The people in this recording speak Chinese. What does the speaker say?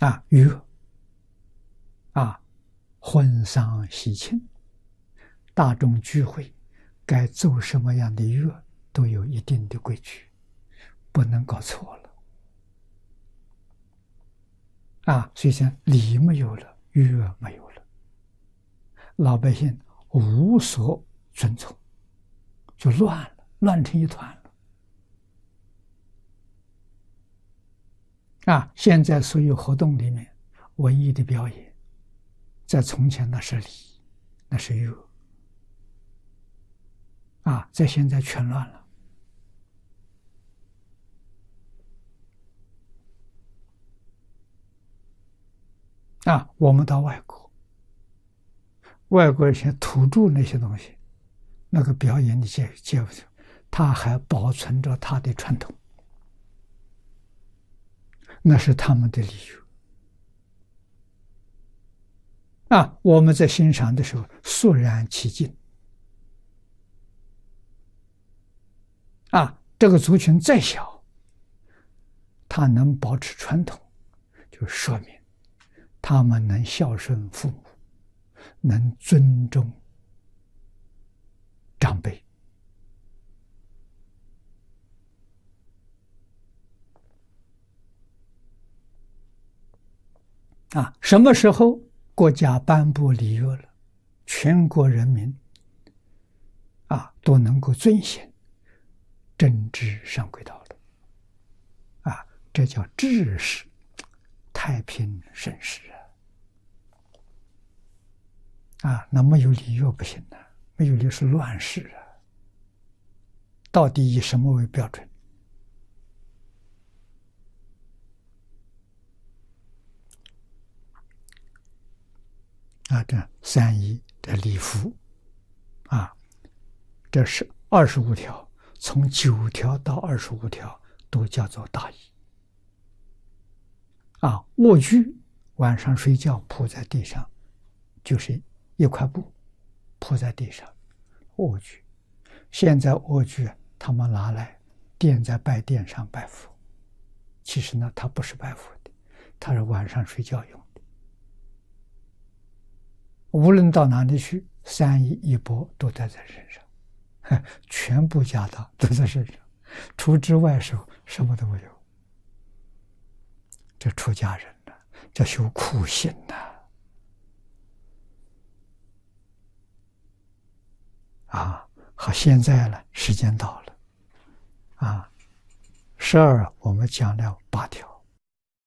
娱乐婚丧喜庆，大众聚会该奏什么样的乐都有一定的规矩，不能搞错了所以讲礼没有了，乐没有了，老百姓无所遵从，就乱了，乱成一团了现在所有活动里面，文艺的表演，在从前那是礼，那是乐在现在全乱了我们到外国，外国一些土著那些东西，那个表演的介不，他还保存着他的传统，那是他们的理由我们在欣赏的时候肃然起敬这个族群再小，他能保持传统，就说明他们能孝顺父母，能尊重长辈什么时候国家颁布礼乐了，全国人民都能够遵循，政治上轨道了这叫治世，太平盛世那没有礼乐不行没有礼是乱世到底以什么为标准这三仪的礼服这是25条，从9条到25条都叫做大仪卧具晚上睡觉铺在地上，就是一块布铺在地上，卧具。现在卧具他们拿来垫在拜殿上拜佛，其实呢它不是拜佛的，它是晚上睡觉用的。无论到哪里去，3衣1钵都带在身上，全部家当都在身上，除之外手什么都没有。这出家人呢，这修苦行好，现在呢，时间到了12我们讲了8条。